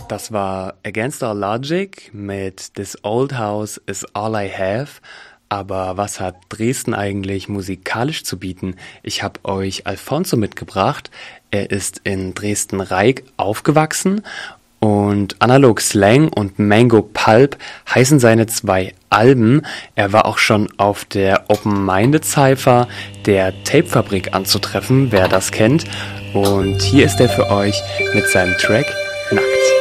Das war Against All Logic mit This Old House is All I Have. Aber was hat Dresden eigentlich musikalisch zu bieten? Ich habe euch Alfonso mitgebracht. Er ist in Dresden-Reik aufgewachsen und Analog Slang und Mango Pulp heißen seine 2 Alben. Er war auch schon auf der Open-Minded Cypher der Tapefabrik anzutreffen, wer das kennt. Und hier ist er für euch mit seinem Track Nackt.